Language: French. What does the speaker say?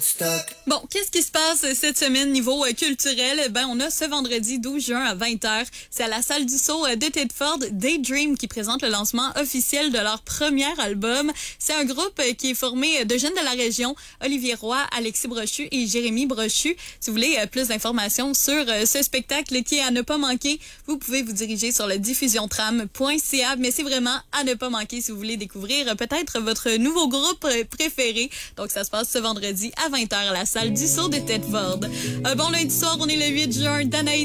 Bon, qu'est-ce qui se passe cette semaine niveau culturel? Ben, on a ce vendredi 12 juin à 20h. C'est à la salle du Sceau de Thetford, Daydream qui présente le lancement officiel de leur premier album. C'est un groupe qui est formé de jeunes de la région, Olivier Roy, Alexis Brochu et Jérémy Brochu. Si vous voulez plus d'informations sur ce spectacle qui est à ne pas manquer, vous pouvez vous diriger sur le diffusiontram.ca. Mais c'est vraiment à ne pas manquer si vous voulez découvrir peut-être votre nouveau groupe préféré. Donc, ça se passe ce vendredi à 20h à la salle du Sceau de Thetford. Bon lundi soir, on est le 8 juin. Danaï